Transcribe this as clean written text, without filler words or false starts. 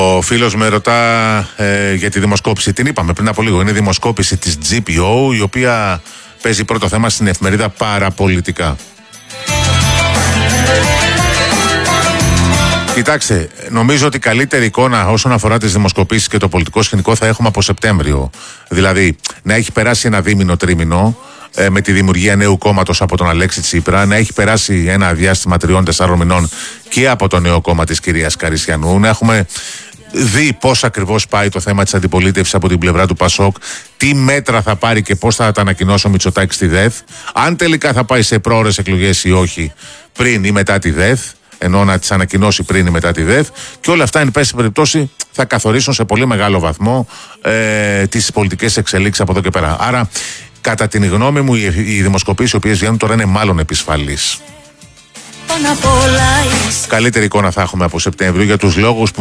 Ο φίλος με ρωτά για τη δημοσκόπηση. Την είπαμε πριν από λίγο. Είναι δημοσκόπηση της GPO, η οποία παίζει πρώτο θέμα στην εφημερίδα Παραπολιτικά. Κοιτάξτε, νομίζω ότι καλύτερη εικόνα όσον αφορά τις δημοσκοπήσεις και το πολιτικό σκηνικό θα έχουμε από Σεπτέμβριο. Δηλαδή, να έχει περάσει ένα δίμηνο τρίμηνο με τη δημιουργία νέου κόμματος από τον Αλέξη Τσίπρα, να έχει περάσει ένα διάστημα 3-4 μηνών και από το νέο κόμμα της κυρίας Καριστιανού, να έχουμε δει πώς ακριβώς πάει το θέμα της αντιπολίτευσης από την πλευρά του Πασόκ, τι μέτρα θα πάρει και πώς θα τα ανακοινώσει ο Μητσοτάκης στη ΔΕΘ, αν τελικά θα πάει σε πρόωρες εκλογές ή όχι, πριν ή μετά τη ΔΕΘ, ενώ να τις ανακοινώσει πριν ή μετά τη ΔΕΘ, και όλα αυτά, εν πάση περιπτώσει, θα καθορίσουν σε πολύ μεγάλο βαθμό τις πολιτικές εξελίξεις από εδώ και πέρα. Άρα, κατά την γνώμη μου, οι δημοσκοπήσεις οι οποίες βγαίνουν τώρα είναι μάλλον επισφαλείς. Καλύτερη εικόνα θα έχουμε από Σεπτέμβριο για τους λόγους που